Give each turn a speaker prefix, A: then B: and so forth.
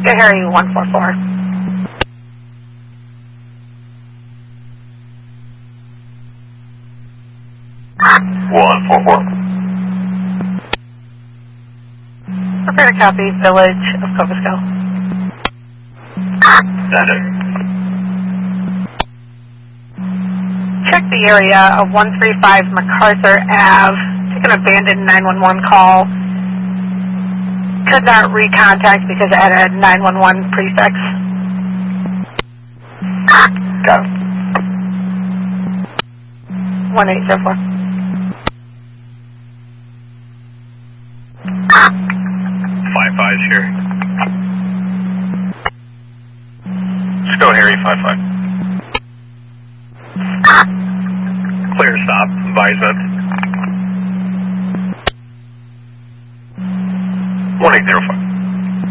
A: Go Harry 144. Prepare to copy Village of Cobosco. Check the area of 135 MacArthur Ave. Take an abandoned 911 call. Could not recontact because it had a 911 prefix.
B: Go.
A: 1804.
B: 55's here. Let's go, Harry, 55. Clear stop, advisement. 1805.